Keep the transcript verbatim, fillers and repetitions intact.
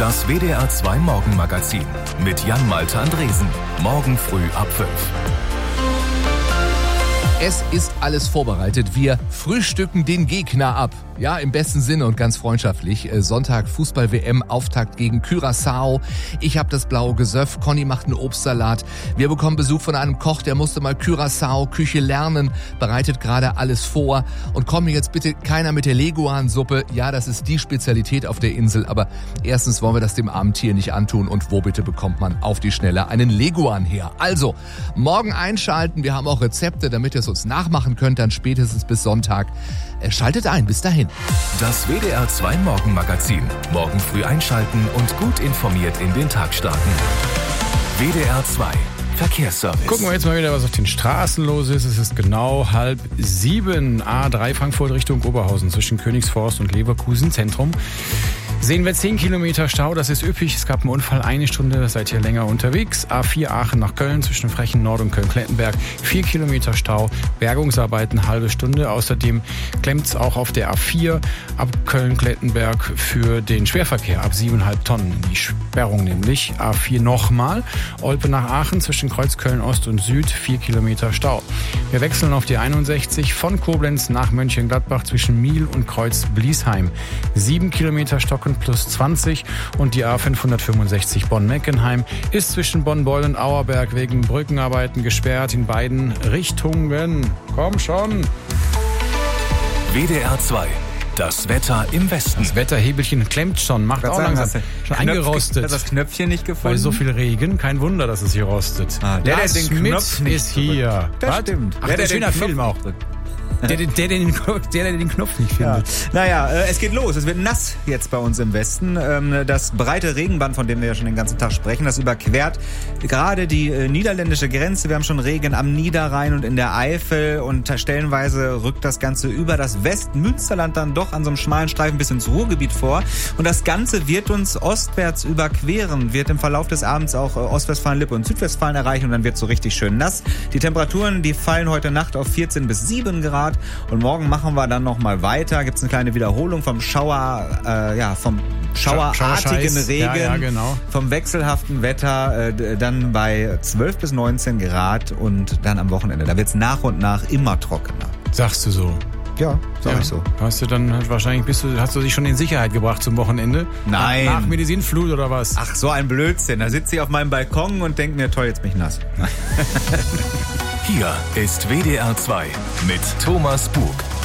Das W D R zwei Morgenmagazin mit Jan-Malte Andresen. Morgen früh ab fünf. Es ist alles vorbereitet. Wir frühstücken den Gegner ab. Ja, im besten Sinne und ganz freundschaftlich. Sonntag Fußball-W M-Auftakt gegen Curaçao. Ich habe das blaue Gesöff. Conny macht einen Obstsalat. Wir bekommen Besuch von einem Koch, der musste mal Curaçao-Küche lernen, bereitet gerade alles vor. Und komm mir jetzt bitte keiner mit der Leguan-Suppe. Ja, das ist die Spezialität auf der Insel. Aber erstens wollen wir das dem armen Tier nicht antun. Und wo bitte bekommt man auf die Schnelle einen Leguan her? Also, morgen einschalten. Wir haben auch Rezepte, damit ihr es uns nachmachen könnt, dann spätestens bis Sonntag. Schaltet ein, bis dahin. Das W D R zwei Morgenmagazin. Morgen früh einschalten und gut informiert in den Tag starten. W D R zwei Verkehrsservice. Gucken wir jetzt mal wieder, was auf den Straßen los ist. Es ist genau halb sieben. A drei Frankfurt Richtung Oberhausen zwischen Königsforst und Leverkusen Zentrum. Sehen wir zehn Kilometer Stau, das ist üppig. Es gab einen Unfall, eine Stunde, seid ihr länger unterwegs. A vier Aachen nach Köln zwischen Frechen Nord und Köln-Klettenberg, vier Kilometer Stau, Bergungsarbeiten eine halbe Stunde. Außerdem klemmt es auch auf der A vier ab Köln-Klettenberg für den Schwerverkehr ab siebeneinhalb Tonnen. Die Sperrung nämlich. A vier nochmal, Olpe nach Aachen zwischen Kreuzköln Ost und Süd, vier Kilometer Stau. Wir wechseln auf die einundsechzig von Koblenz nach Mönchengladbach zwischen Miel und Kreuz-Bliesheim. sieben Kilometer Stocken plus zwanzig und die A fünfhundertfünfundsechzig Bonn-Meckenheim ist zwischen Bonn-Beul und Auerberg wegen Brückenarbeiten gesperrt in beiden Richtungen. Komm schon! W D R zwei. Das Wetter im Westen. Das Wetterhebelchen klemmt schon, macht auch sagen, langsam. Schon Knöpf, eingerostet. Hat das Knöpfchen nicht gefunden? Bei so viel Regen, kein Wunder, dass es hier rostet. Ah, der, Lars der den Knopf Schmidt nicht ist hier. Das Was? stimmt. Ach, der, der, der schöner den Film Knopf auch. drückt. Der, der, der, den, der, der den Knopf nicht findet. Ja. Naja, äh, es geht los. Es wird nass jetzt bei uns im Westen. Ähm, das breite Regenband, von dem wir ja schon den ganzen Tag sprechen, das überquert gerade die äh, niederländische Grenze. Wir haben schon Regen am Niederrhein und in der Eifel und stellenweise rückt das Ganze über das Westmünsterland dann doch an so einem schmalen Streifen bis ins Ruhrgebiet vor. Und das Ganze wird uns ostwärts überqueren, wird im Verlauf des Abends auch äh, Ostwestfalen, Lippe und Südwestfalen erreichen und dann wird es so richtig schön nass. Die Temperaturen, die fallen heute Nacht auf vierzehn bis sieben Grad. Und morgen machen wir dann nochmal weiter. Gibt es eine kleine Wiederholung vom Schauer, äh, ja, vom schauerartigen Regen, ja, ja, genau. vom wechselhaften Wetter, äh, dann bei zwölf bis neunzehn Grad und dann am Wochenende. Da wird es nach und nach immer trockener. Sagst du so? Ja, sag ja. ich so. Hast du dann wahrscheinlich bist du, hast du dich schon in Sicherheit gebracht zum Wochenende? Nein. Nach, nach mir die Sintflut oder was? Ach, so ein Blödsinn. Da sitze ich auf meinem Balkon und denke mir, toll, jetzt bin ich nass. Hier ist W D R zwei mit Thomas Bug.